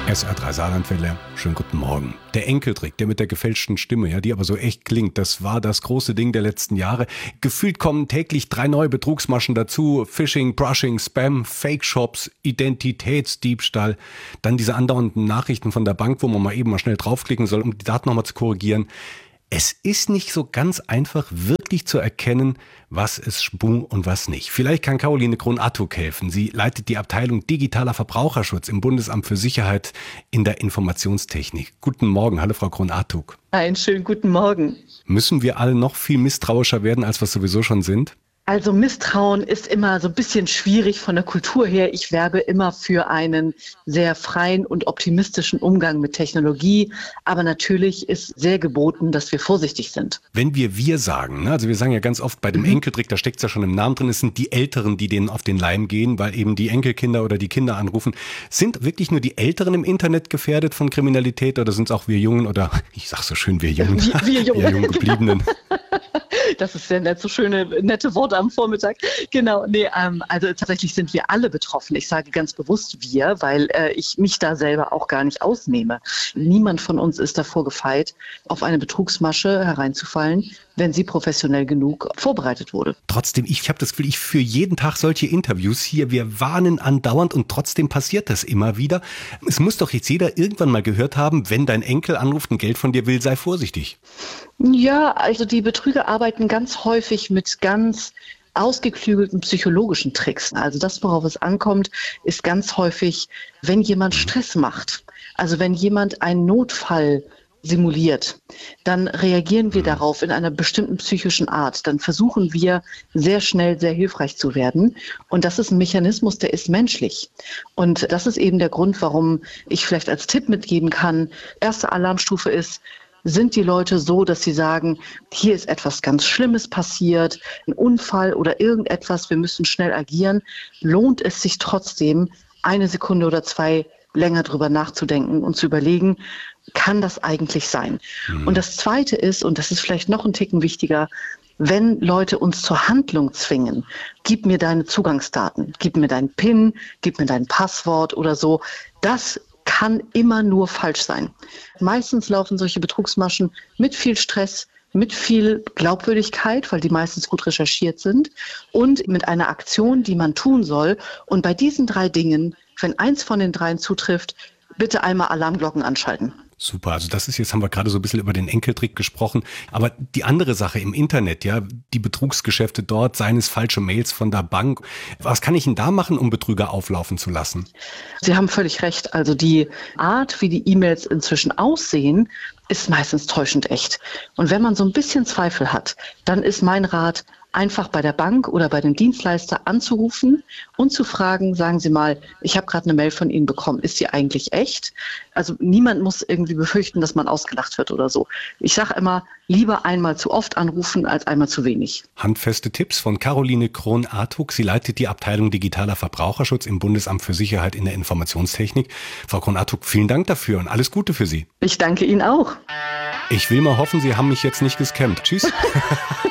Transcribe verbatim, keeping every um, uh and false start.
S R drei Saarlandwelle, schönen guten Morgen. Der Enkeltrick, der mit der gefälschten Stimme, ja, die aber so echt klingt, das war das große Ding der letzten Jahre. Gefühlt kommen täglich drei neue Betrugsmaschen dazu. Phishing, Brushing, Spam, Fake-Shops, Identitätsdiebstahl. Dann diese andauernden Nachrichten von der Bank, wo man mal eben mal schnell draufklicken soll, um die Daten nochmal zu korrigieren. Es ist nicht so ganz einfach, wirklich zu erkennen, was ist Spuk und was nicht. Vielleicht kann Caroline Krohn-Artuk helfen. Sie leitet die Abteilung Digitaler Verbraucherschutz im Bundesamt für Sicherheit in der Informationstechnik. Guten Morgen, hallo Frau Krohn-Artuk. Einen schönen guten Morgen. Müssen wir alle noch viel misstrauischer werden, als wir sowieso schon sind? Also Misstrauen ist immer so ein bisschen schwierig von der Kultur her. Ich werbe immer für einen sehr freien und optimistischen Umgang mit Technologie. Aber natürlich ist sehr geboten, dass wir vorsichtig sind. Wenn wir wir sagen, ne, also wir sagen ja ganz oft bei dem mhm. Enkeltrick, da steckt es ja schon im Namen drin, es sind die Älteren, die denen auf den Leim gehen, weil eben die Enkelkinder oder die Kinder anrufen. Sind wirklich nur die Älteren im Internet gefährdet von Kriminalität oder sind es auch wir Jungen oder, ich sag so schön, wir Jungen, wir, wir Jungen, wir Jungen Gebliebenen? Das ist sehr nett, so schöne, nette Worte am Vormittag. Genau, nee, ähm, also tatsächlich sind wir alle betroffen. Ich sage ganz bewusst wir, weil äh, ich mich da selber auch gar nicht ausnehme. Niemand von uns ist davor gefeit, auf eine Betrugsmasche hereinzufallen, wenn sie professionell genug vorbereitet wurde. Trotzdem, ich habe das Gefühl, ich führe jeden Tag solche Interviews hier. Wir warnen andauernd und trotzdem passiert das immer wieder. Es muss doch jetzt jeder irgendwann mal gehört haben, wenn dein Enkel anruft und Geld von dir will, sei vorsichtig. Ja, also die Betrüger arbeiten ganz häufig mit ganz ausgeklügelten psychologischen Tricks. Also das, worauf es ankommt, ist ganz häufig, wenn jemand Stress macht. Also wenn jemand einen Notfall simuliert, dann reagieren wir darauf in einer bestimmten psychischen Art. Dann versuchen wir sehr schnell sehr hilfreich zu werden. Und das ist ein Mechanismus, der ist menschlich. Und das ist eben der Grund, warum ich vielleicht als Tipp mitgeben kann, erste Alarmstufe ist, sind die Leute so, dass sie sagen, hier ist etwas ganz Schlimmes passiert, ein Unfall oder irgendetwas, wir müssen schnell agieren, lohnt es sich trotzdem, eine Sekunde oder zwei länger drüber nachzudenken und zu überlegen, kann das eigentlich sein? Mhm. Und das Zweite ist, und das ist vielleicht noch ein Ticken wichtiger, wenn Leute uns zur Handlung zwingen, gib mir deine Zugangsdaten, gib mir deinen PIN, gib mir dein Passwort oder so, das kann immer nur falsch sein. Meistens laufen solche Betrugsmaschen mit viel Stress, mit viel Glaubwürdigkeit, weil die meistens gut recherchiert sind und mit einer Aktion, die man tun soll. Und bei diesen drei Dingen, wenn eins von den dreien zutrifft, bitte einmal Alarmglocken anschalten. Super, also das ist jetzt, haben wir gerade so ein bisschen über den Enkeltrick gesprochen, aber die andere Sache im Internet, ja, die Betrugsgeschäfte dort, seien es falsche Mails von der Bank, was kann ich denn da machen, um Betrüger auflaufen zu lassen? Sie haben völlig recht, also die Art, wie die E-Mails inzwischen aussehen, ist meistens täuschend echt. Und wenn man so ein bisschen Zweifel hat, dann ist mein Rat, einfach bei der Bank oder bei dem Dienstleister anzurufen und zu fragen, sagen Sie mal, ich habe gerade eine Mail von Ihnen bekommen, ist sie eigentlich echt? Also niemand muss irgendwie befürchten, dass man ausgelacht wird oder so. Ich sage immer, lieber einmal zu oft anrufen als einmal zu wenig. Handfeste Tipps von Caroline Krohn-Artuk. Sie leitet die Abteilung Digitaler Verbraucherschutz im Bundesamt für Sicherheit in der Informationstechnik. Frau Krohn-Artuk, vielen Dank dafür und alles Gute für Sie. Ich danke Ihnen auch. Ich will mal hoffen, Sie haben mich jetzt nicht gescammt. Tschüss.